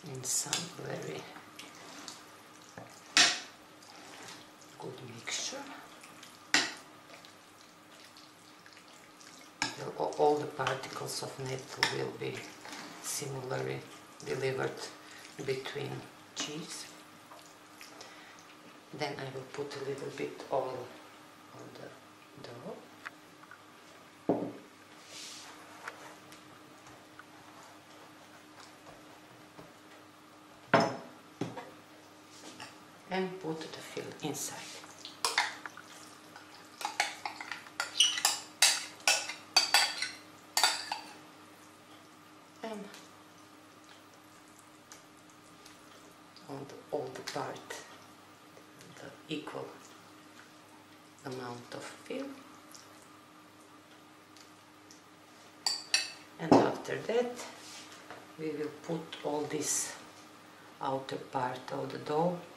in some very good mixture. All the particles of nettle will be similarly delivered between cheese. Then I will put a little bit oil on the dough. And put the fill inside. And on all the part, the equal amount of fill. And after that, we will put all this outer part of the dough